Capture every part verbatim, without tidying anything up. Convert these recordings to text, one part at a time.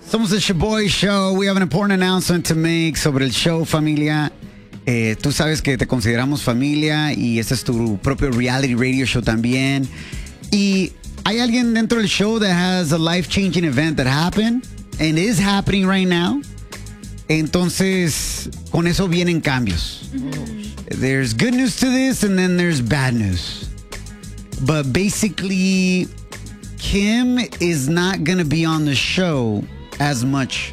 Somos el Shaboy Show. We have an important announcement to make sobre el show, familia. Eh, tú sabes que te consideramos familia y este es tu propio reality radio show también. Y hay alguien dentro del show that has a life-changing event that happened and is happening right now. Entonces, con eso vienen cambios. Mm-hmm. There's good news to this and then there's bad news. But basically, Kim is not going to be on the show as much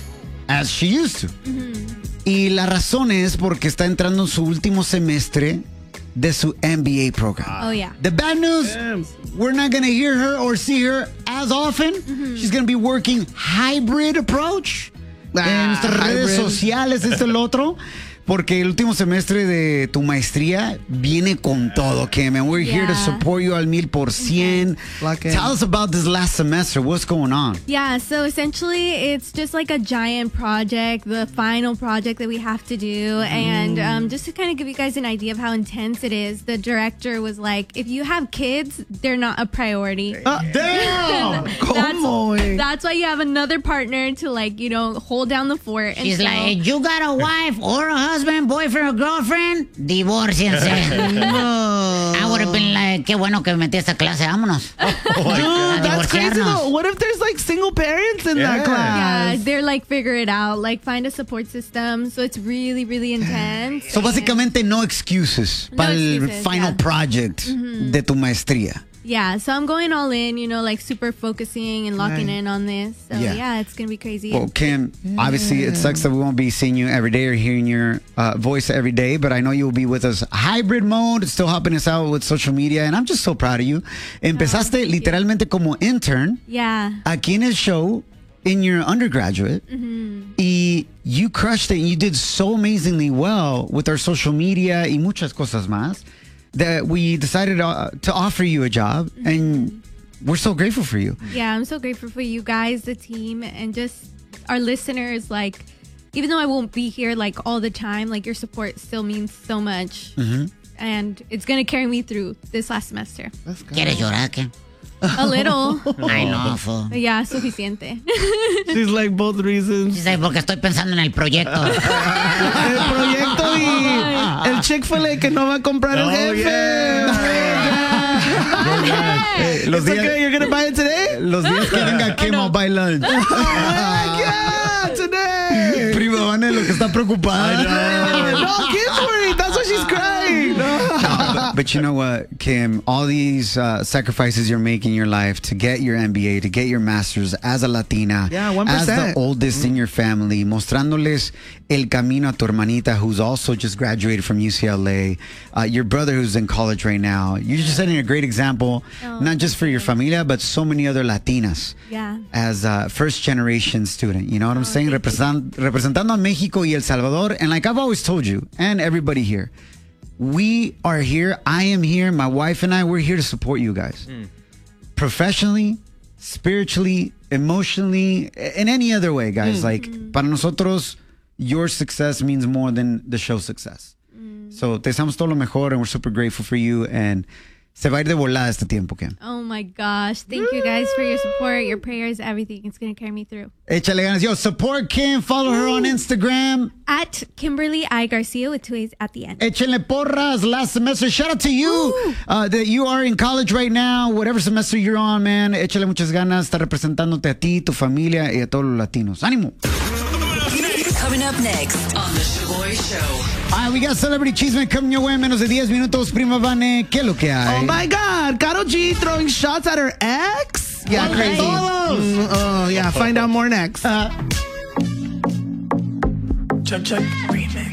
as she used to. Mm-hmm. Y la razón es porque está entrando en su último semestre de su M B A program. Oh, yeah. The bad news, Damn. we're not going to hear her or see her as often. Mm-hmm. She's going to be working hybrid approach. Ah, en nuestras hybrid. redes sociales, esto y el otro. Porque el último semestre de tu maestría viene con todo, Kim. And we're yeah. here to support you al mil por cien. Okay. Tell us about this last semester. What's going on? Yeah, so essentially it's just like a giant project, the final project that we have to do. Mm. And um, just to kind of give you guys an idea of how intense it is, the director was like, if you have kids, they're not a priority. Uh, damn! that's, that's why you have another partner to, like, you know, hold down the fort. She's and so, like, you got a wife or a husband? Husband, boyfriend, or girlfriend, divorciense. No. I would have been like, qué bueno que metí esta clase, vámonos. Oh Dude, that's crazy though. What if there's like single parents in yeah. that class? Yeah, they're like, figure it out, like find a support system. So it's really, really intense. So básicamente no excuses no para excuses, el final yeah. project mm-hmm. de tu maestría. Yeah, so I'm going all in, you know, like super focusing and locking right. in on this. So yeah, yeah it's going to be crazy. Well, Kim, yeah. obviously it sucks that we won't be seeing you every day or hearing your uh, voice every day, but I know you'll be with us hybrid mode, still helping us out with social media, and I'm just so proud of you. Empezaste oh, literalmente you. como intern yeah. aquí en el show in your undergraduate, mm-hmm. y you crushed it, and you did so amazingly well with our social media y muchas cosas más, that we decided uh, to offer you a job, mm-hmm. and we're so grateful for you. Yeah, I'm so grateful for you guys, the team, and just our listeners. Like, even though I won't be here like all the time, like your support still means so much, mm-hmm. and it's gonna carry me through this last semester. ¿Quieres llorar, qué? A little. I know, fool. Yeah, suficiente. She's like both reasons. She's like, porque estoy pensando en el proyecto. El proyecto y el Chick-fil-A que no va a comprar oh, el jefe. Yeah. Hey, los días, okay, you're gonna buy it today? Los días que venga Kim, I'll buy lunch. Oh my God, today. Prima Vane, lo que está preocupada. No, Kim's worried. That's why she's crying. No. No, but, but you know what, Kim? All these uh, sacrifices you're making in your life to get your M B A, to get your master's as a Latina, yeah, one percent. As the oldest mm-hmm. in your family, mostrándoles el camino a tu hermanita who's also just graduated from U C L A, uh, your brother who's in college right now. You're just setting a great example, oh, not just for your familia, but so many other Latinas. Yeah. As a first generation student, you know what I'm oh, saying? Represent, representando a Mexico y El Salvador. And like I've always told you, and everybody here, we are here. I am here. My wife and I, we're here to support you guys. Mm. Professionally, spiritually, emotionally, in any other way, guys. Mm. Like, para nosotros, your success means more than the show's success. Mm. So, te deseamos todo lo mejor, and we're super grateful for you. And se va a ir de volada este tiempo, Kim. Oh my gosh. Thank you guys for your support, your prayers, everything. It's going to carry me through. Échale ganas. Yo, support Kim. Follow her on Instagram. At Kimberly I. Garcia with two A's at the end. Échale porras last semester. Shout out to you uh, that you are in college right now. Whatever semester you're on, man. Échale muchas ganas. Está representándote a ti, tu familia y a todos los latinos. ¡Ánimo! Coming up next on The Shaboy Show. All right, we got Celebrity Chisme coming your way en menos de diez minutos. Prima Vane, ¿qué es lo que hay? Oh my God, Karol G throwing shots at her ex? Yeah, oh, crazy. Mm, oh, yeah, find out more next. Uh, check, check.